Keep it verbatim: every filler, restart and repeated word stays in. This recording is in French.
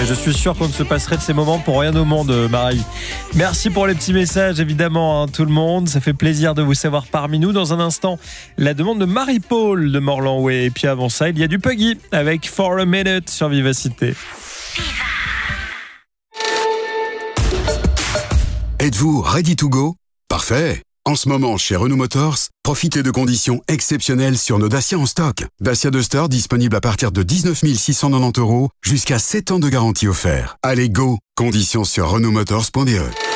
Mais je suis sûr qu'on ne se passerait de ces moments pour rien au monde, Marie. Merci pour les petits messages, évidemment, hein, tout le monde. Ça fait plaisir de vous savoir parmi nous. Dans un instant, la demande de Marie-Paul de Morlanway. Et puis avant ça, il y a du Puggy avec For a Minute sur Vivacité. Êtes-vous ready to go? Parfait. En ce moment, chez Renault Motors, profitez de conditions exceptionnelles sur nos Dacia en stock. Dacia Duster disponible à partir de dix-neuf mille six cent quatre-vingt-dix euros jusqu'à sept ans de garantie offert. Allez, go! Conditions sur renault motors point d e.